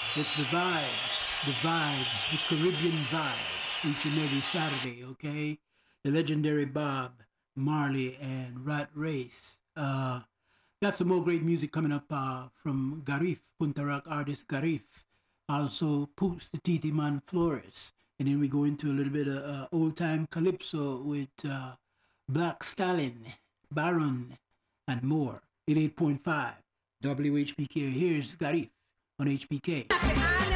It's the Caribbean vibes, each and every Saturday, okay? The legendary Bob Marley and Rat Race. Got some more great music coming up from Garif, Punta Rock artist Garif. Also, Poops the Titi Man Flores. And then we go into a little bit of old time calypso with Black Stallion, Baron, and more. In 8.5 WHPK. Here's Garif on HPK.